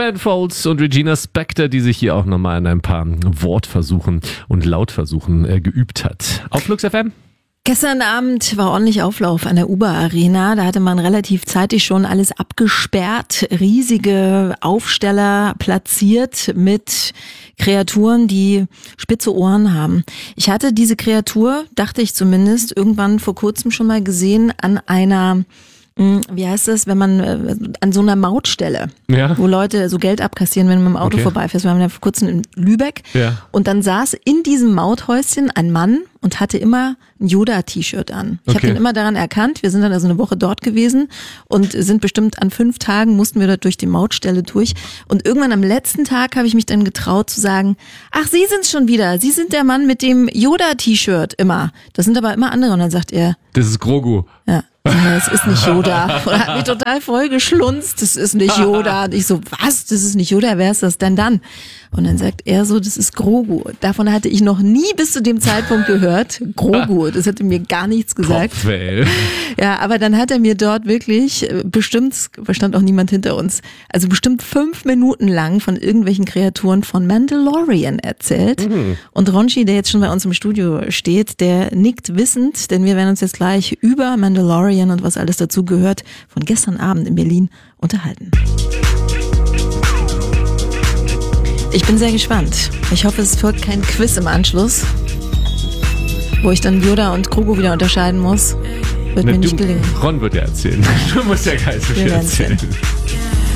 Ben Folds und Regina Spektor, die sich hier auch nochmal in ein paar Wortversuchen und Lautversuchen geübt hat. Auf Flux FM. Gestern Abend war ordentlich Auflauf an der Uber-Arena. Da hatte man relativ zeitig schon alles abgesperrt, riesige Aufsteller platziert mit Kreaturen, die spitze Ohren haben. Ich hatte diese Kreatur, dachte ich zumindest, irgendwann vor kurzem schon mal gesehen an einer, wie heißt das, wenn man an so einer Mautstelle, wo Leute so Geld abkassieren, wenn du mit dem Auto vorbeifährst. Wir waren ja vor kurzem in Lübeck und dann saß in diesem Mauthäuschen ein Mann und hatte immer ein Yoda-T-Shirt an. Ich habe ihn immer daran erkannt. Wir sind dann also eine Woche dort gewesen und sind bestimmt an 5 Tagen mussten wir dort durch die Mautstelle durch. Und irgendwann am letzten Tag habe ich mich dann getraut zu sagen, ach, Sie sind's schon wieder. Sie sind der Mann mit dem Yoda-T-Shirt immer. Das sind aber immer andere. Und dann sagt er, das ist Grogu. Ja. Es ist nicht Yoda. Und hat mich total voll geschlunzt. Das ist nicht Yoda. Und ich so, was? Das ist nicht Yoda. Wer ist das denn dann? Und dann sagt er so, das ist Grogu. Davon hatte ich noch nie bis zu dem Zeitpunkt gehört. Grogu. Das hätte mir gar nichts gesagt. Ja, aber dann hat er mir dort wirklich bestimmt, stand auch niemand hinter uns, also bestimmt 5 Minuten lang von irgendwelchen Kreaturen von Mandalorian erzählt. Und Ronchi, der jetzt schon bei uns im Studio steht, der nickt wissend, denn wir werden uns jetzt gleich über Mandalorian und was alles dazu gehört von gestern Abend in Berlin unterhalten. Ich bin sehr gespannt. Ich hoffe, es folgt kein Quiz im Anschluss, wo ich dann Yoda und Grogu wieder unterscheiden muss. Wird mir nicht gelingen. Ron wird ja erzählen. Du musst ja gar nicht so viel erzählen.